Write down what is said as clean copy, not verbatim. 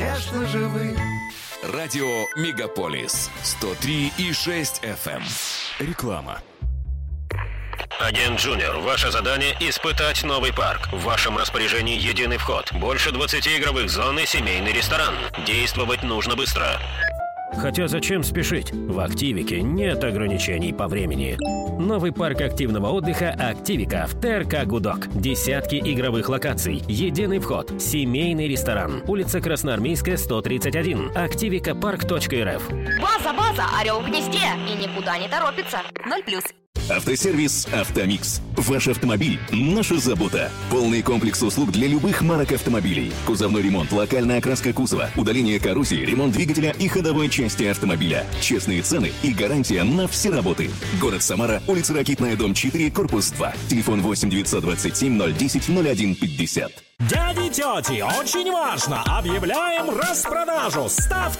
конечно же, вы. Радио Мегаполис 103,6 FM. Реклама. Агент Джуниор, ваше задание — испытать новый парк. В вашем распоряжении единый вход, больше 20 игровых зон и семейный ресторан. Действовать нужно быстро. Хотя зачем спешить? В Активике нет ограничений по времени. Новый парк активного отдыха «Активика» в ТРК «Гудок». Десятки игровых локаций, единый вход, семейный ресторан. Улица Красноармейская, 131. Активикапарк.рф. База, орел в гнезде и никуда не торопится. 0+. Автосервис «Автомикс». Ваш автомобиль – наша забота. Полный комплекс услуг для любых марок автомобилей. Кузовной ремонт, локальная окраска кузова, удаление карусели, ремонт двигателя и ходовой части автомобиля. Честные цены и гарантия на все работы. Город Самара, улица Ракитная, дом 4, корпус 2. Телефон 8 927 010 01 50. Дяди, тети, очень важно! Объявляем распродажу! Ставьте